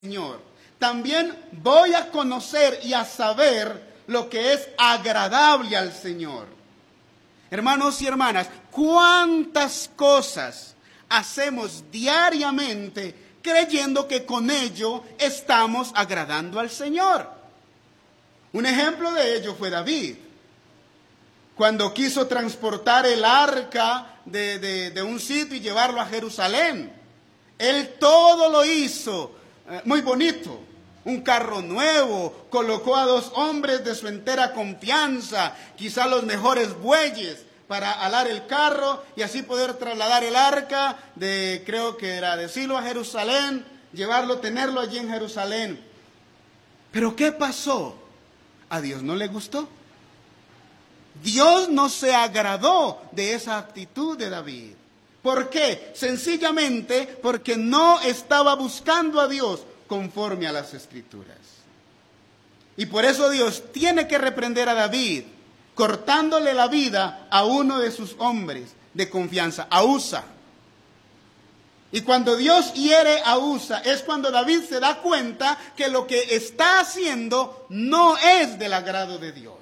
Señor. También voy a conocer y a saber lo que es agradable al Señor. Hermanos y hermanas, ¿cuántas cosas hacemos diariamente creyendo que con ello estamos agradando al Señor? Un ejemplo de ello fue David, cuando quiso transportar el arca de un sitio y llevarlo a Jerusalén. Él todo lo hizo muy bonito, un carro nuevo, colocó a 2 hombres de su entera confianza, quizá los mejores bueyes para alar el carro y así poder trasladar el arca creo que era de Silo a Jerusalén, llevarlo, tenerlo allí en Jerusalén. Pero ¿qué pasó? A Dios no le gustó. Dios no se agradó de esa actitud de David. ¿Por qué? Sencillamente porque no estaba buscando a Dios conforme a las Escrituras. Y por eso Dios tiene que reprender a David, cortándole la vida a uno de sus hombres de confianza, a Usa. Y cuando Dios hiere a Usa, es cuando David se da cuenta que lo que está haciendo no es del agrado de Dios.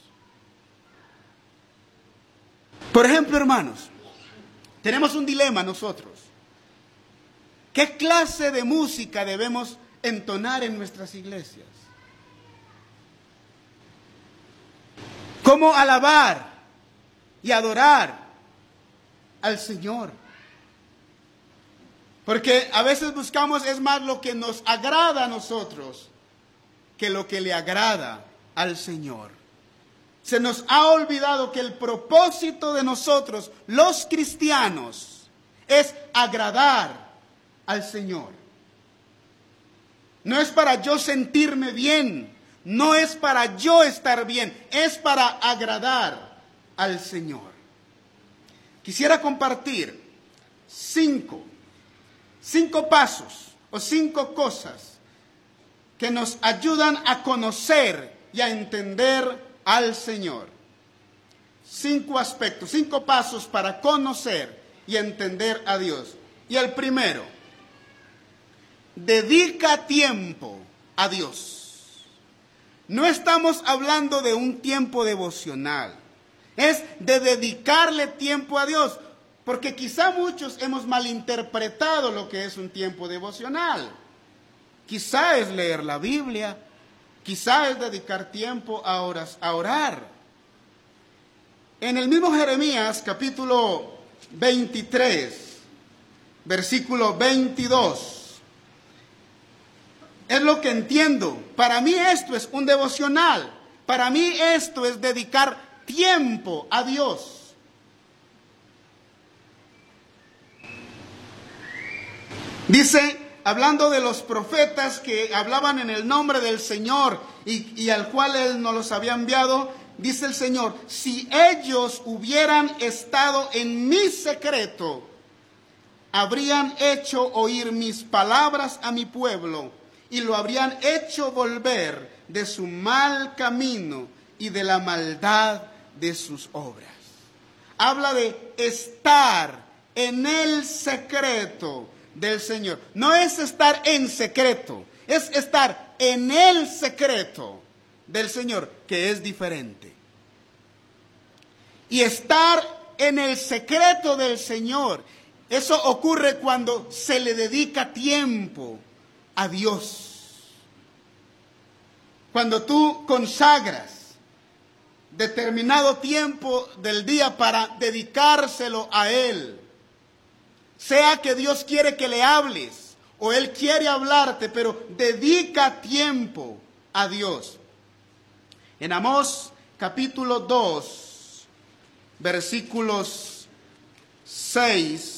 Por ejemplo, hermanos, tenemos un dilema nosotros. ¿Qué clase de música debemos entonar en nuestras iglesias? ¿Cómo alabar y adorar al Señor? Porque a veces buscamos es más lo que nos agrada a nosotros que lo que le agrada al Señor. Se nos ha olvidado que el propósito de nosotros, los cristianos, es agradar al Señor. No es para yo sentirme bien, no es para yo estar bien, es para agradar al Señor. Quisiera compartir 5 pasos o 5 cosas que nos ayudan a conocer y a entender al Señor. 5 aspectos, 5 pasos para conocer y entender a Dios. Y el primero, dedica tiempo a Dios. No estamos hablando de un tiempo devocional, es de dedicarle tiempo a Dios, porque quizá muchos hemos malinterpretado lo que es un tiempo devocional. Quizá es leer la Biblia, quizá es dedicar tiempo a orar. En el mismo Jeremías, capítulo 23, versículo 22, es lo que entiendo. Para mí esto es un devocional. Para mí esto es dedicar tiempo a Dios. Dice, hablando de los profetas que hablaban en el nombre del Señor y al cual Él nos los había enviado, dice el Señor, si ellos hubieran estado en mi secreto, habrían hecho oír mis palabras a mi pueblo y lo habrían hecho volver de su mal camino y de la maldad de sus obras. Habla de estar en el secreto del Señor. No es estar en secreto, es estar en el secreto del Señor, que es diferente. Y estar en el secreto del Señor, eso ocurre cuando se le dedica tiempo a Dios. Cuando tú consagras determinado tiempo del día para dedicárselo a Él, sea que Dios quiere que le hables o Él quiere hablarte, pero dedica tiempo a Dios. En Amós capítulo 2, versículos 6.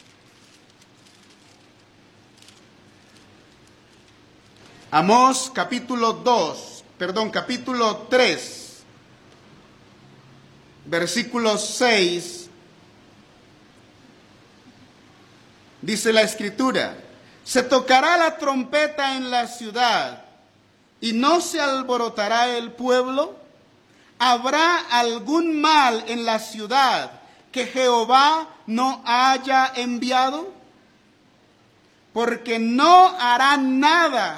Amós capítulo 3, versículo 6. Dice la Escritura, se tocará la trompeta en la ciudad y no se alborotará el pueblo. ¿Habrá algún mal en la ciudad que Jehová no haya enviado? porque no hará nada